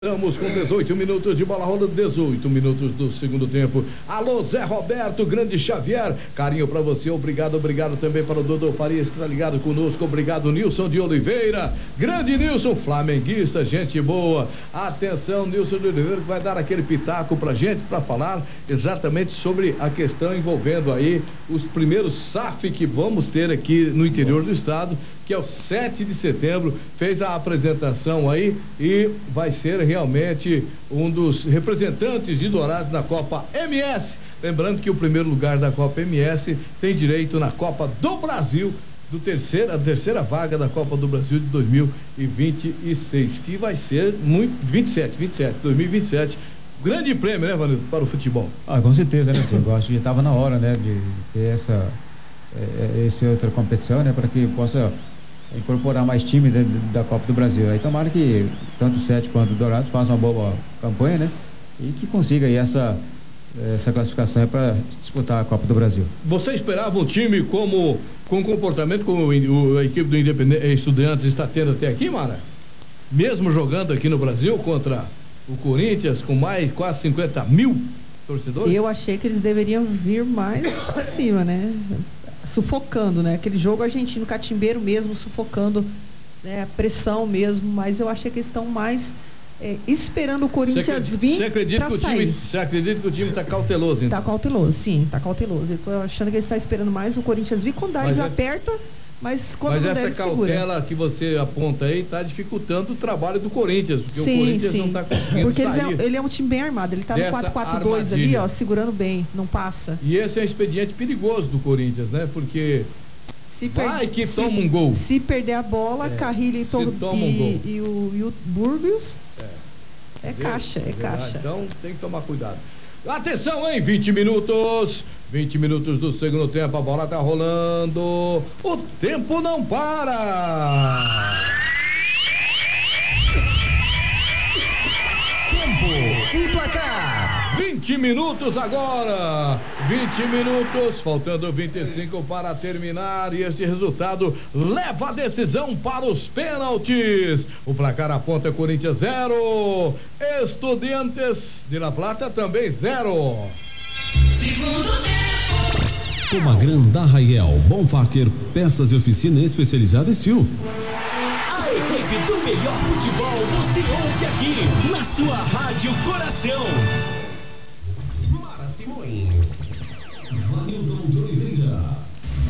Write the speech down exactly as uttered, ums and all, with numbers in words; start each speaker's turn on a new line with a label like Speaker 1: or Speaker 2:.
Speaker 1: Estamos com dezoito minutos de bola rolando, dezoito minutos do segundo tempo. Alô, Zé Roberto, Grande Xavier, carinho pra você, obrigado, obrigado também para o Dodô Farias, que tá ligado conosco, obrigado, Nilson de Oliveira, grande Nilson, flamenguista, gente boa. Atenção, Nilson de Oliveira, que vai dar aquele pitaco pra gente, pra falar exatamente sobre a questão envolvendo aí os primeiros S A F que vamos ter aqui no interior do estado, que é o sete de setembro, fez a apresentação aí e vai ser realmente um dos representantes de Dourados na Copa M S. Lembrando que o primeiro lugar da Copa M S tem direito na Copa do Brasil, do terceira, a terceira vaga da Copa do Brasil de dois mil e vinte e seis, que vai ser muito, vinte e sete, vinte e sete, dois mil e vinte e sete. Grande prêmio, né, Vanildo, para o futebol.
Speaker 2: Ah, com certeza, né, senhor? Eu acho que já estava na hora, né, de ter essa, é, essa outra competição, né, para que possa incorporar mais times dentro da Copa do Brasil. Aí tomara que tanto o Sete quanto o Dourados façam uma boa campanha, né? E que consiga aí essa, essa classificação para disputar a Copa do Brasil.
Speaker 1: Você esperava um time como, com comportamento como o, a equipe do Independente Estudiantes está tendo até aqui, Mara? Mesmo jogando aqui no Brasil contra o Corinthians, com mais quase cinquenta mil torcedores?
Speaker 3: Eu achei que eles deveriam vir mais pra cima, né? Sufocando, né? Aquele jogo argentino, catimbeiro mesmo, sufocando, né? Pressão mesmo, mas eu achei que eles estão mais é, esperando o Corinthians vir pra sair.
Speaker 1: Você acredita que o time tá cauteloso, então?
Speaker 3: Tá cauteloso, sim, tá cauteloso. Eu tô achando que eles estão esperando mais o Corinthians vir, quando dá, eles apertam, mas quando
Speaker 1: mas
Speaker 3: não der,
Speaker 1: essa
Speaker 3: eles segura.
Speaker 1: cautela que você aponta aí tá dificultando o trabalho do Corinthians, porque
Speaker 3: sim,
Speaker 1: o Corinthians
Speaker 3: sim.
Speaker 1: não tá conseguindo
Speaker 3: porque
Speaker 1: sair.
Speaker 3: Porque ele é um time bem armado, ele tá no quatro quatro dois ali, ó, segurando bem, não passa.
Speaker 1: E esse é um expediente perigoso do Corinthians, né? Porque
Speaker 3: se
Speaker 1: vai que
Speaker 3: se,
Speaker 1: toma um gol.
Speaker 3: Se perder a bola, é, Carrilho e, to,
Speaker 1: toma
Speaker 3: e,
Speaker 1: um gol.
Speaker 3: e, o, e o Burgos, é, é caixa, é,
Speaker 1: é
Speaker 3: caixa.
Speaker 1: Então tem que tomar cuidado. Atenção, hein? vinte minutos. vinte minutos do segundo tempo, a bola tá rolando. O tempo não para.
Speaker 4: Tempo e placar.
Speaker 1: vinte minutos agora. vinte minutos, faltando vinte e cinco para terminar. E esse resultado leva a decisão para os pênaltis. O placar aponta Corinthians zero. Estudiantes de La Plata também zero.
Speaker 4: Segundo tempo. Comagrão da Raiel, Bonfacker, peças e oficina especializada em Sil.
Speaker 5: A equipe do melhor futebol você ouve aqui na sua Rádio Coração.